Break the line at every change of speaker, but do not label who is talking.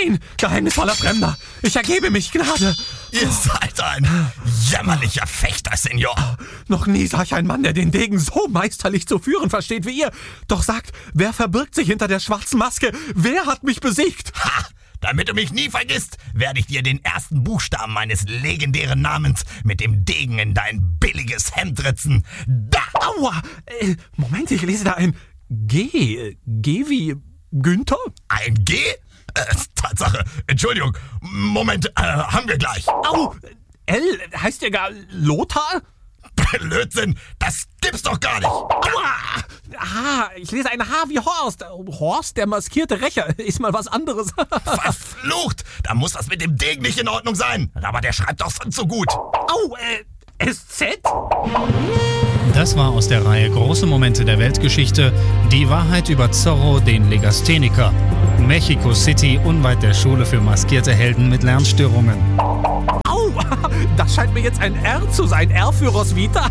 Nein, geheimnisvoller Fremder, ich ergebe mich, Gnade.
Ihr seid ein jämmerlicher Fechter, Senior.
Noch nie sah ich einen Mann, der den Degen so meisterlich zu führen versteht wie ihr. Doch sagt, wer verbirgt sich hinter der schwarzen Maske? Wer hat mich besiegt?
Ha! Damit du mich nie vergisst, werde ich dir den ersten Buchstaben meines legendären Namens mit dem Degen in dein billiges Hemd ritzen. Da!
Aua! Moment, ich lese da ein G. G wie Günther?
Ein G? Tatsache. Entschuldigung. Moment, haben wir gleich.
Au! L. Heißt ja gar Lothar?
Blödsinn, das gibt's doch gar nicht.
Aua! Ah, ich lese ein H wie Horst. Horst, der maskierte Rächer, ist mal was anderes.
Verflucht! Da muss das mit dem Degen nicht in Ordnung sein. Aber der schreibt doch sonst so gut.
Au, SZ?
Das war aus der Reihe Große Momente der Weltgeschichte die Wahrheit über Zorro, den Legastheniker. Mexico City, unweit der Schule für maskierte Helden mit Lernstörungen.
Au, das scheint mir jetzt ein R zu sein. R für Roswitha.